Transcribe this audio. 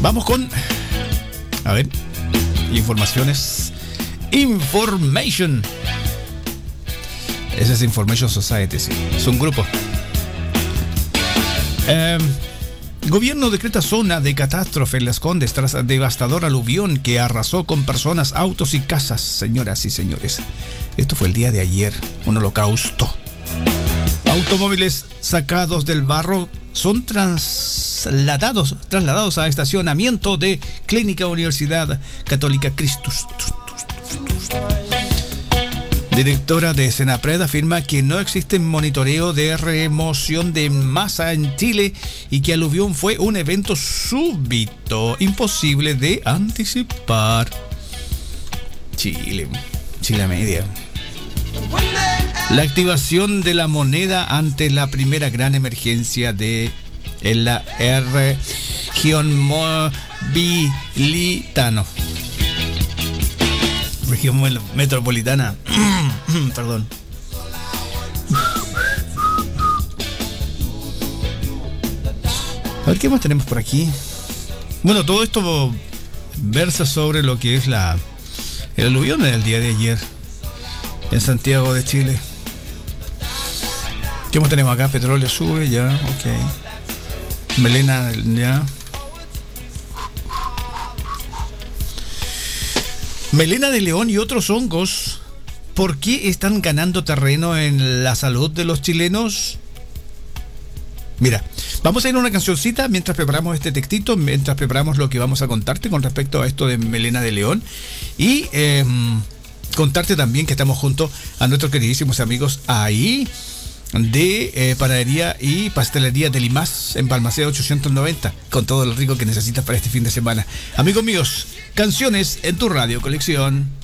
Vamos con, a ver, informaciones. Information. Ese es Information Society, sí. Es un grupo. Gobierno decreta zona de catástrofe en Las Condes tras devastador aluvión que arrasó con personas, autos y casas. Señoras y señores, esto fue el día de ayer, un holocausto. Automóviles sacados del barro son trasladados a estacionamiento de Clínica Universidad Católica Christus. Directora de Senapred afirma que no existe monitoreo de remoción de masa en Chile y que aluvión fue un evento súbito, imposible de anticipar. Chile media. La activación de la moneda ante la primera gran emergencia en la región metropolitana. Perdón. A ver qué más tenemos por aquí. Bueno, todo esto versa sobre lo que es el aluvión del día de ayer en Santiago de Chile. ¿Qué más tenemos acá? Petróleo sube, ya, ok. Melena, ya. Melena de león y otros hongos, ¿por qué están ganando terreno en la salud de los chilenos? Mira, vamos a ir a una cancioncita mientras preparamos este textito, mientras preparamos lo que vamos a contarte con respecto a esto de Melena de león. Y contarte también que estamos junto a nuestros queridísimos amigos ahí de Panadería y Pastelería de Limas en Balmaceda 890, con todo lo rico que necesitas para este fin de semana. Amigos míos, canciones en tu radio colección.